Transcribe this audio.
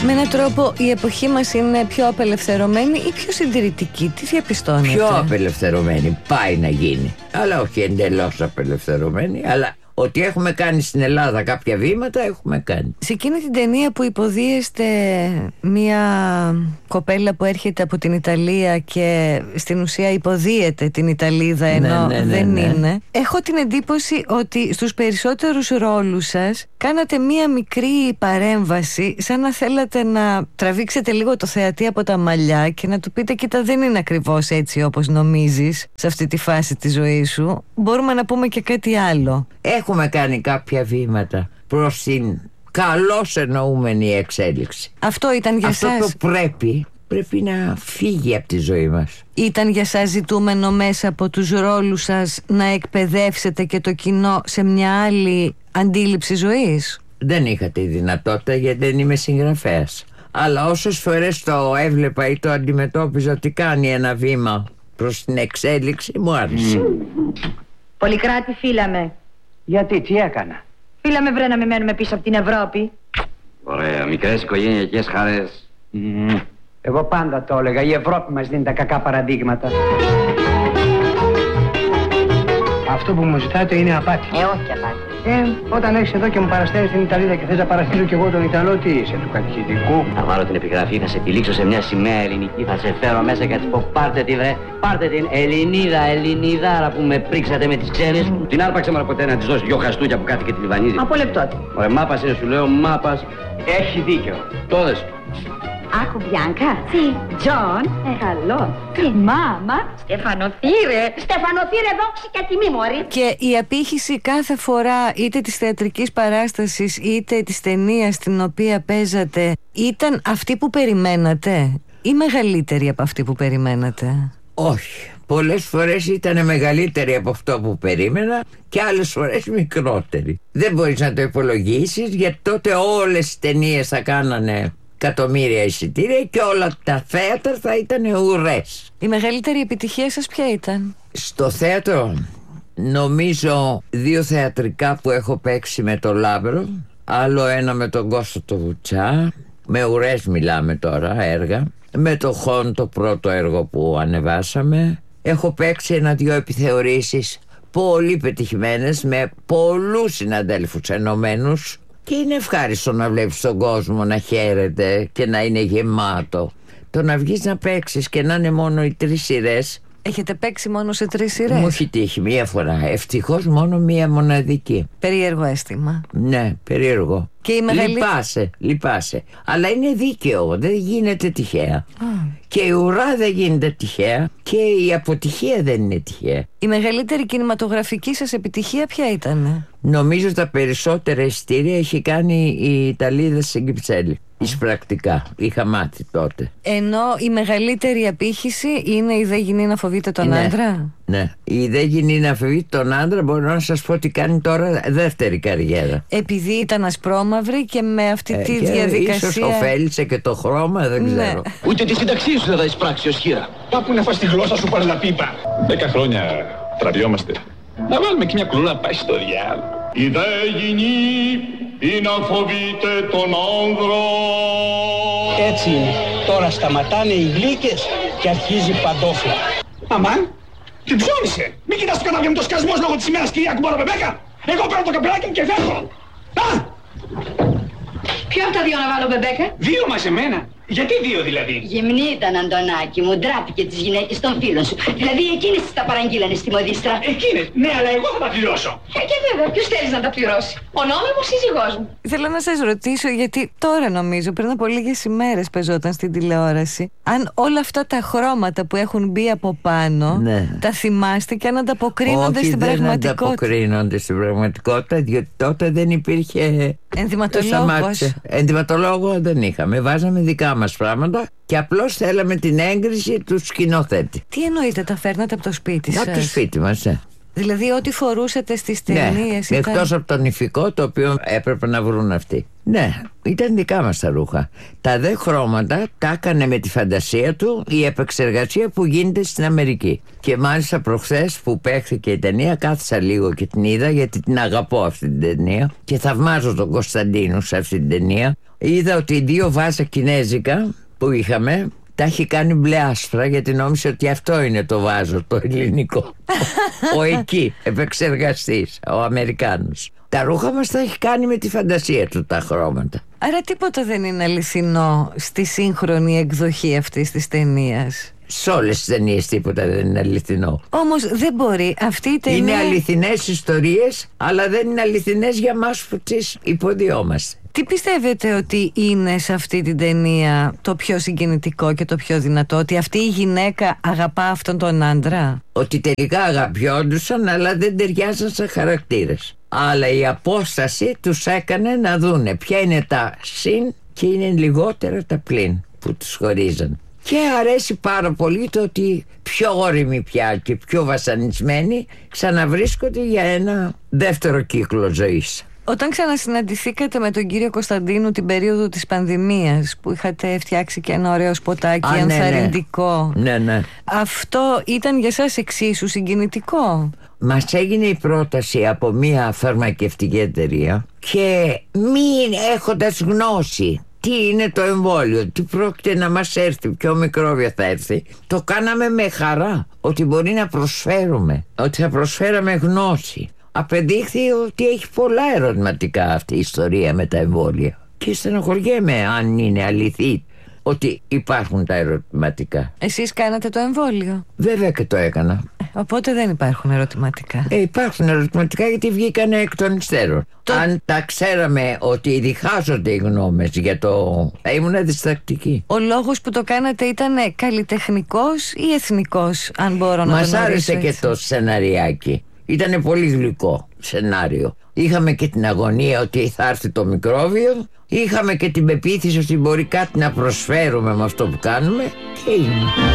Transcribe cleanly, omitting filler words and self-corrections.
Με έναν τρόπο η εποχή μας είναι πιο απελευθερωμένη ή πιο συντηρητική? Τι διαπιστώνετε? Πιο απελευθερωμένη πάει να γίνει, αλλά όχι εντελώς απελευθερωμένη. Αλλά ότι έχουμε κάνει στην Ελλάδα κάποια βήματα, έχουμε κάνει. Σε εκείνη την ταινία που υποδίεστε μια κοπέλα που έρχεται από την Ιταλία και στην ουσία υποδίεται την Ιταλίδα ενώ δεν είναι, έχω την εντύπωση ότι στους περισσότερους ρόλους σας κάνατε μια μικρή παρέμβαση, σαν να θέλατε να τραβήξετε λίγο το θεατή από τα μαλλιά και να του πείτε: κοίτα, δεν είναι ακριβώς έτσι όπως νομίζεις σε αυτή τη φάση της ζωής σου, μπορούμε να πούμε και κάτι άλλο. Έχουμε κάνει κάποια βήματα προς την καλώς εννοούμενη εξέλιξη. Αυτό ήταν για σας? σας? Αυτό πρέπει να φύγει από τη ζωή μας. Ήταν για σας ζητούμενο μέσα από τους ρόλους σας να εκπαιδεύσετε και το κοινό σε μια άλλη αντίληψη ζωής? Δεν είχα τη δυνατότητα γιατί δεν είμαι συγγραφέας. Αλλά όσες φορές το έβλεπα ή το αντιμετώπιζα ότι κάνει ένα βήμα προς την εξέλιξη, μου άρεσε. Πολυκράτη, φύλαμε. Γιατί, τι έκανα? Φύλαμε, βρε, να μην μένουμε πίσω από την Ευρώπη. Ωραία, μικρές οικογενειακές χαρές. Εγώ πάντα το έλεγα, η Ευρώπη μας δίνει τα κακά παραδείγματα. Αυτό που μου ζητάτε είναι απάτη. Όχι απάτη. Όταν έχεις εδώ και μου παραστέλνεις την Ιταλίδα και θες να παραστείλω κι εγώ τον Ιταλό, τι είσαι, του κατηχητικού? Θα βάλω την επιγραφή, θα σε τυλίξω σε μια σημαία ελληνική, θα σε φέρω μέσα και θα της πω: πάρτε τη βρε, πάρτε την Ελληνίδαρα που με πρίξατε με τις ξένες. Την άρπαξε μωρέ ποτέ να της δώσει δυο χαστούκια που κάθε και τη λιβανίζει. Από λεπτότη. Ωραία, μάπας είναι, σου λέω, μάπας. Έχει δίκιο. Τόδες. Άκου, Μπιάνκα. Τι? Τζον. Καλό. Τι? Μάμα. Στεφανοθύρε, δόξη και τιμή, μωρή. Και η απήχηση κάθε φορά, είτε της θεατρικής παράστασης είτε της ταινίας στην οποία παίζατε, ήταν αυτή που περιμένατε ή μεγαλύτερη από αυτή που περιμένατε? Όχι. Πολλές φορές ήταν μεγαλύτερη από αυτό που περίμενα και άλλες φορές μικρότερη. Δεν μπορείς να το υπολογίσεις, γιατί τότε όλες οι ταινίες θα κάνανε εκατομμύρια εισιτήρια και όλα τα θέατρα θα ήταν ουρές. Η μεγαλύτερη επιτυχία σας ποια ήταν? Στο θέατρο νομίζω 2 θεατρικά που έχω παίξει με το Λάμπρο, άλλο ένα με τον Κώστα το Βουτσά, με ουρές μιλάμε τώρα έργα, με το Χον το πρώτο έργο που ανεβάσαμε. Έχω παίξει 1-2 επιθεωρήσεις πολύ πετυχημένες με πολλούς συναδέλφους ενωμένους. Και είναι ευχάριστο να βλέπεις τον κόσμο να χαίρεται και να είναι γεμάτο. Το να βγεις να παίξεις και να είναι μόνο οι 3 σειρές. Έχετε παίξει μόνο σε 3 σειρές? Μου έχει τύχει μία φορά. Ευτυχώς μόνο μία μοναδική. Περίεργο αίσθημα. Ναι, περίεργο. Και η λυπάσαι. Αλλά είναι δίκαιο, δεν γίνεται τυχαία. Και η ουρά δεν γίνεται τυχαία και η αποτυχία δεν είναι τυχαία. Η μεγαλύτερη κινηματογραφική σας επιτυχία ποια ήταν? Νομίζω τα περισσότερα εισιτήρια έχει κάνει η Ιταλίδα στην Κυψέλη. Εισπρακτικά, είχα μάθει τότε. Ενώ η μεγαλύτερη απήχηση είναι η «Δεν γίνει να φοβείτε τον άντρα». Ναι, η «Δεν γίνει να φοβείτε τον άντρα» μπορώ να σας πω ότι κάνει τώρα δεύτερη καριέρα. Επειδή ήταν ασπρόμαυρη και με αυτή τη διαδικασία. Ίσως ωφέλησε και το χρώμα, δεν ξέρω. Ούτε τη σύνταξή σου δεν θα εισπράξει ως χείρα. Κάπου να φας τη γλώσσα σου, παραλαπίπα. 10 χρόνια τραβιόμαστε. Να βάλουμε και μια κουλούνα να πάει στο διάλογο. Η δε γυνή ή να φοβείται τον άνδρα. Έτσι είναι. Τώρα σταματάνε οι γλύκες και αρχίζει παντόφλα. Αμάν, την ψώνισε. Μην κοιτάς το κανάβια με το σκασμός λόγω της ημέρας, κυρία Κουμπάρο Μπεμπέκα. Εγώ παίρνω το καπελάκι μου και φεύγω. Ποιο από τα 2 να βάλω, Μπεμπέκα? 2 μαζεμένα. Γιατί 2 δηλαδή? Γυμνή ήταν, Αντωνάκη μου, ντράπηκε τις γυναίκες των φίλων σου. Δηλαδή εκείνες τις τα παραγγείλανε στη μοδίστρα. Εκείνες, ναι, αλλά εγώ θα τα πληρώσω. Και βέβαια, ποιος θέλεις να τα πληρώσει? Ο νόμιμος σύζυγός μου. Θέλω να σας ρωτήσω, γιατί τώρα νομίζω, πριν από λίγες ημέρες παίζονταν στην τηλεόραση, αν όλα αυτά τα χρώματα που έχουν μπει από πάνω, τα θυμάστε και αν ανταποκρίνονται στην πραγματικότητα? Δεν ανταποκρίνονται στην πραγματικότητα, διότι τότε δεν υπήρχε ενδυματολόγο, δεν είχαμε. Βάζαμε δικά μας πράγματα και απλώς θέλαμε την έγκριση του σκηνοθέτη. Τι εννοείτε, τα φέρνατε από το σπίτι σας? Από το σπίτι μας, Δηλαδή ό,τι φορούσατε στις ταινίες ήταν... Εκτός από τον ηφικό, το οποίο έπρεπε να βρουν αυτοί. Ναι, ήταν δικά μας τα ρούχα. Τα δε χρώματα τα έκανε με τη φαντασία του η επεξεργασία που γίνεται στην Αμερική. Και μάλιστα προχθές που παίχθηκε η ταινία, κάθισα λίγο και την είδα, γιατί την αγαπώ αυτή την ταινία και θαυμάζω τον Κωνσταντίνο σε αυτή την ταινία. είδα ότι 2 βάζα κινέζικα που είχαμε τα έχει κάνει μπλε άσπρα, γιατί νόμιζε ότι αυτό είναι το βάζο το ελληνικό. Ο εκεί επεξεργαστής, ο Αμερικάνος. Τα ρούχα μας τα έχει κάνει με τη φαντασία του τα χρώματα. Άρα τίποτα δεν είναι αληθινό στη σύγχρονη εκδοχή αυτής της ταινίας. Σε όλες τις ταινίες τίποτα δεν είναι αληθινό. Όμως δεν μπορεί αυτή η ταινία... Είναι αληθινές ιστορίες, αλλά δεν είναι αληθινές για μας που τις υποδιόμαστε. Τι πιστεύετε ότι είναι σε αυτή την ταινία το πιο συγκινητικό και το πιο δυνατό? Ότι αυτή η γυναίκα αγαπά αυτόν τον άντρα? Ότι τελικά αγαπιόντουσαν, αλλά δεν ταιριάζαν σε χαρακτήρες. Αλλά η απόσταση τους έκανε να δούνε ποια είναι τα συν και είναι λιγότερα τα πλην που τους χωρίζαν. Και αρέσει πάρα πολύ το ότι πιο όριμοι πια και πιο βασανισμένοι ξαναβρίσκονται για ένα δεύτερο κύκλο ζωής. Όταν ξανασυναντηθήκατε με τον κύριο Κωνσταντίνου την περίοδο της πανδημίας, που είχατε φτιάξει και ένα ωραίο σποτάκι ενθαρρυντικό, ναι. Αυτό ήταν για σας εξίσου συγκινητικό? Μας έγινε η πρόταση από μια φαρμακευτική εταιρεία και μην έχοντας γνώση τι είναι το εμβόλιο, τι πρόκειται να μας έρθει, ποιο μικρόβιο θα έρθει, το κάναμε με χαρά, ότι μπορεί να προσφέρουμε, ότι θα προσφέραμε γνώση. Απεδείχθη ότι έχει πολλά ερωτηματικά αυτή η ιστορία με τα εμβόλια. Και στενοχωριέμαι αν είναι αληθή ότι υπάρχουν τα ερωτηματικά. Εσείς κάνατε το εμβόλιο? Βέβαια και το έκανα. Οπότε δεν υπάρχουν ερωτηματικά. Υπάρχουν ερωτηματικά γιατί βγήκανε εκ των υστέρων. Αν τα ξέραμε ότι διχάζονται οι γνώμες για το... θα ήμουν διστακτική. Ο λόγος που το κάνατε ήταν καλλιτεχνικός ή εθνικός, αν μπορώ να το ρωτήσω? Μας άρεσε και το σεναριάκι. Ήτανε πολύ γλυκό σενάριο. Είχαμε και την αγωνία ότι θα έρθει το μικρόβιο. Είχαμε και την πεποίθηση ότι μπορεί κάτι να προσφέρουμε με αυτό που κάνουμε. Και είναι.